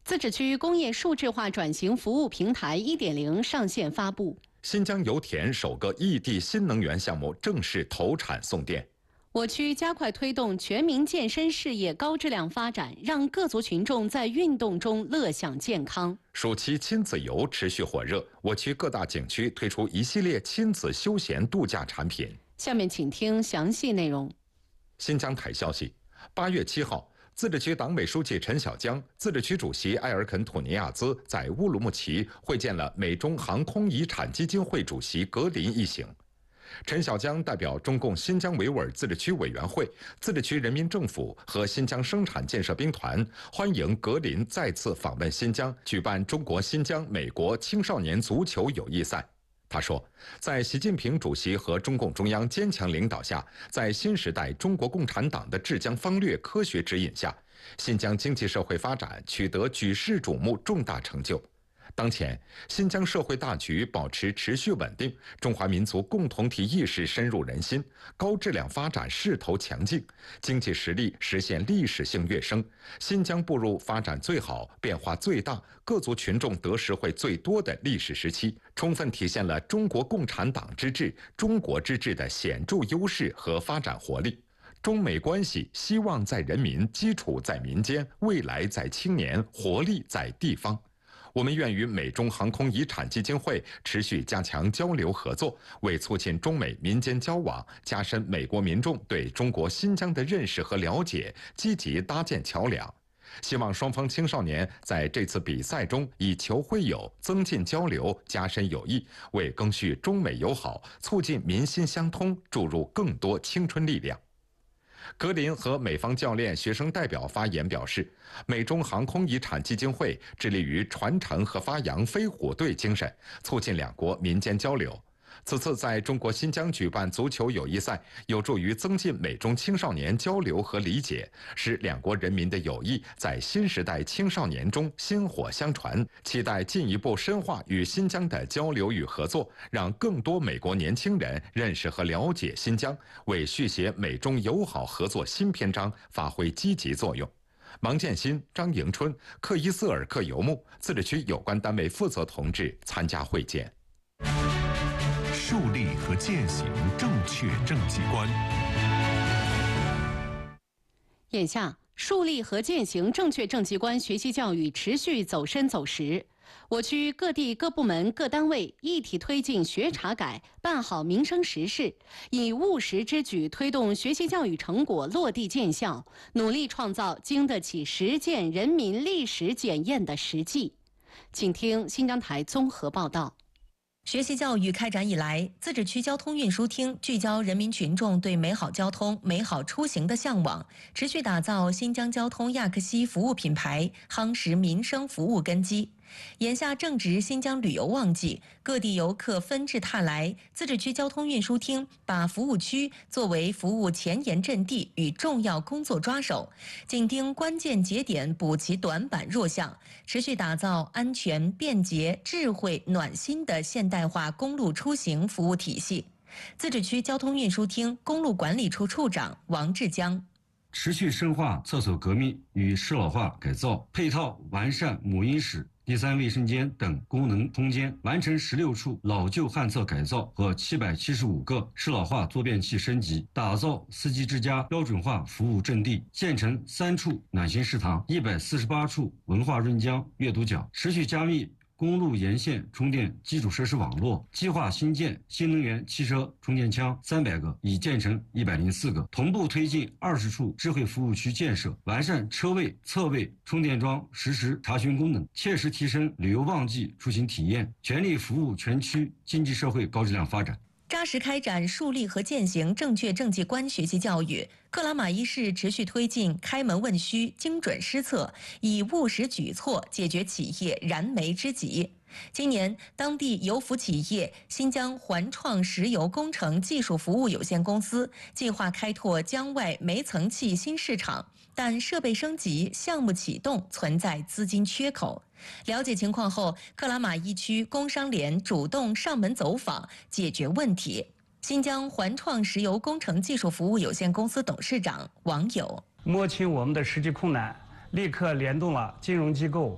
自治区工业数字化转型服务平台 1.0 上线发布。 新疆油田首个异地新能源项目正式投产送电。 我区加快推动全民健身事业高质量发展，让各族群众在运动中乐享健康。 暑期亲子游持续火热，我区各大景区推出一系列亲子休闲度假产品。 下面请听详细内容。 新疆台消息，8月7号。自治区党委书记陈小江、自治区主席埃尔肯土尼亚兹在乌鲁木齐会见了美中航空遗产基金会主席格林一行。陈小江代表中共新疆维吾尔自治区委员会、自治区人民政府和新疆生产建设兵团欢迎格林再次访问新疆，举办中国新疆美国青少年足球友谊赛。他说，在习近平主席和中共中央坚强领导下，在新时代中国共产党的治疆方略科学指引下，新疆经济社会发展取得举世瞩目重大成就。当前，新疆社会大局保持持续稳定，中华民族共同体意识深入人心，高质量发展势头强劲，经济实力实现历史性跃升。新疆步入发展最好、变化最大、各族群众得实惠最多的历史时期，充分体现了中国共产党之治、中国之治的显著优势和发展活力。中美关系希望在人民，基础在民间，未来在青年，活力在地方。我们愿与美中航空遗产基金会持续加强交流合作，为促进中美民间交往、加深美国民众对中国新疆的认识和了解，积极搭建桥梁。希望双方青少年在这次比赛中以球会友，增进交流，加深友谊，为赓续中美友好、促进民心相通注入更多青春力量。格林和美方教练、学生代表发言表示，美中航空遗产基金会致力于传承和发扬飞虎队精神，促进两国民间交流。此次在中国新疆举办足球友谊赛，有助于增进美中青少年交流和理解，使两国人民的友谊在新时代青少年中薪火相传。期待进一步深化与新疆的交流与合作，让更多美国年轻人认识和了解新疆，为续写美中友好合作新篇章发挥积极作用。王建新、张迎春、克伊斯尔克游牧自治区有关单位负责同志参加会见。 树立和践行正确政绩观。 眼下，树立和践行正确政绩观学习教育持续走深走实。我区各地各部门各单位一体推进学查改，办好民生实事，以务实之举推动学习教育成果落地见效，努力创造经得起实践人民历史检验的实际。请听新疆台综合报道。 学习教育开展以来，自治区交通运输厅聚焦人民群众对美好交通、美好出行的向往，持续打造新疆交通亚克西服务品牌，夯实民生服务根基。眼下正值新疆旅游旺季，各地游客纷至沓来，自治区交通运输厅把服务区作为服务前沿阵地与重要工作抓手，紧盯关键节点，补齐短板弱项，持续打造安全、便捷、智慧、暖心的现代化公路出行服务体系。自治区交通运输厅公路管理处处长王志江。 持续深化厕所革命与适老化改造，配套完善母婴室、第三卫生间等功能空间，完成16处老旧旱厕改造和775个适老化坐便器升级，打造司机之家标准化服务阵地，建成3处暖心食堂、148处文化润江阅读角，持续加密公路沿线充电基础设施网络，计划新建新能源汽车充电枪300个，已建成104个，同步推进20处智慧服务区建设，完善车位、侧位充电桩实时查询功能，切实提升旅游旺季出行体验，全力服务全区经济社会高质量发展。 扎实开展树立和践行正确政绩观学习教育，克拉玛依市持续推进开门问需、精准施策，以务实举措解决企业燃眉之急。今年，当地油服企业新疆环创石油工程技术服务有限公司计划开拓疆外煤层气新市场，但设备升级、项目启动存在资金缺口。了解情况后，克拉玛依区工商联主动上门走访，解决问题。新疆环创石油工程技术服务有限公司董事长王友： 摸清我们的实际困难，立刻联动了金融机构、